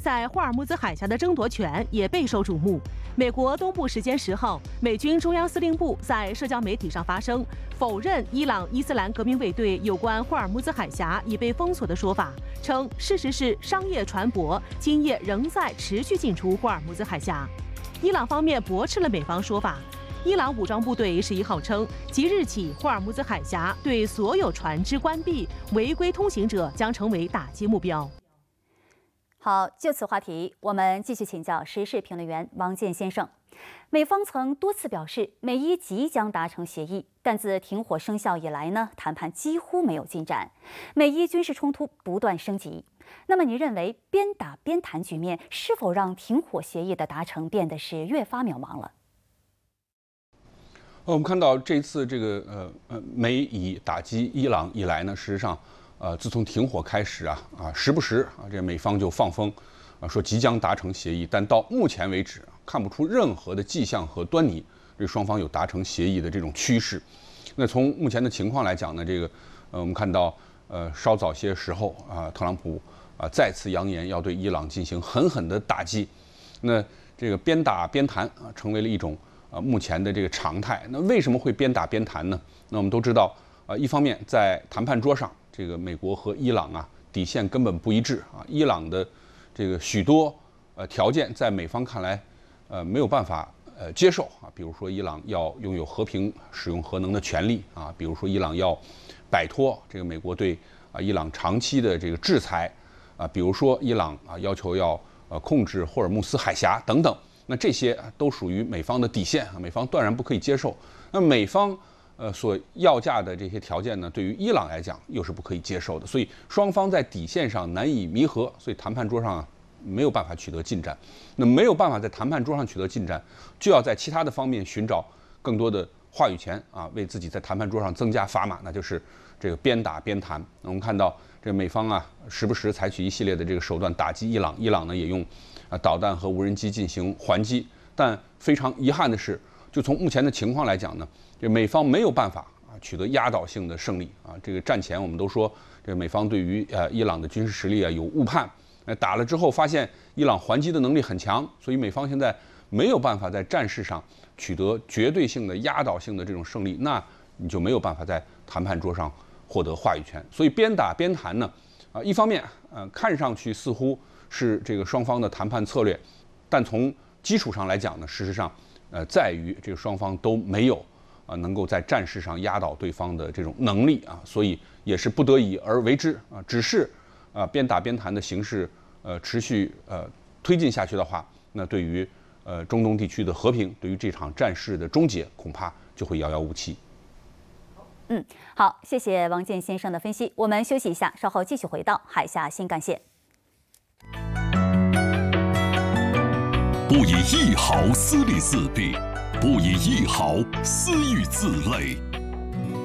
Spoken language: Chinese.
在霍尔木兹海峡的争夺权也备受瞩目。美国东部时间10号，美军中央司令部在社交媒体上发声，否认伊朗伊斯兰革命卫队有关霍尔木兹海峡已被封锁的说法，称事实是商业船舶今夜仍在持续进出霍尔木兹海峡。伊朗方面驳斥了美方说法。伊朗武装部队11号称，即日起霍尔木兹海峡对所有船只关闭，违规通行者将成为打击目标。 好，就此话题，我们继续请教时事评论员王健先生。美方曾多次表示，美伊即将达成协议，但自停火生效以来呢，谈判几乎没有进展，美伊军事冲突不断升级。那么，您认为边打边谈局面是否让停火协议的达成变得是越发渺茫了？ 我们看到这次这个美以打击伊朗以来呢，事实上，自从停火开始时不时这美方就放风，说即将达成协议，但到目前为止看不出任何的迹象和端倪，这双方有达成协议的这种趋势。那从目前的情况来讲呢，这个我们看到稍早些时候特朗普再次扬言要对伊朗进行狠狠的打击，那这个边打边谈成为了一种目前的这个常态。那为什么会边打边谈呢？那我们都知道一方面在谈判桌上，这个美国和伊朗底线根本不一致伊朗的这个许多条件在美方看来没有办法接受比如说伊朗要拥有和平使用核能的权利比如说伊朗要摆脱这个美国对伊朗长期的这个制裁比如说伊朗要求要控制霍尔木斯海峡等等，那这些都属于美方的底线美方断然不可以接受。那美方所要价的这些条件呢，对于伊朗来讲又是不可以接受的，所以双方在底线上难以弥合，所以谈判桌上没有办法取得进展。那没有办法在谈判桌上取得进展，就要在其他的方面寻找更多的话语权为自己在谈判桌上增加砝码，那就是这个边打边谈。我们看到这美方时不时采取一系列的这个手段打击伊朗，伊朗呢也用导弹和无人机进行还击，但非常遗憾的是，就从目前的情况来讲呢，这美方没有办法取得压倒性的胜利这个战前我们都说，这个美方对于伊朗的军事实力有误判，打了之后发现伊朗还击的能力很强，所以美方现在没有办法在战事上取得绝对性的压倒性的这种胜利，那你就没有办法在谈判桌上获得话语权。所以边打边谈呢，一方面看上去似乎是这个双方的谈判策略，但从基础上来讲呢，事实上在于这个双方都没有能够在战事上压倒对方的这种能力所以也是不得已而为之只是边打边谈的形式持续推进下去的话，那对于中东地区的和平，对于这场战事的终结，恐怕就会遥遥无期。 好，谢谢王健先生的分析。我们休息一下，稍后继续回到海峡新干线。 不以一毫私利自弊，不以一毫私欲自累。